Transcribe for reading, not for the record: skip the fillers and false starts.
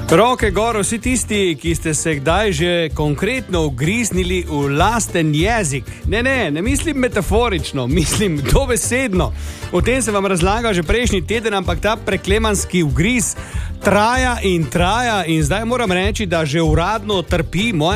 Roke gor vsi tisti, ki ste se kdaj že konkretno ugriznili v lasten jezik. Ne mislim metaforično, mislim dobesedno. O tem sem vam razlagal že prejšnji teden, ampak ta preklemanski ugriz traja in zdaj moram reči, da že uradno trpi moja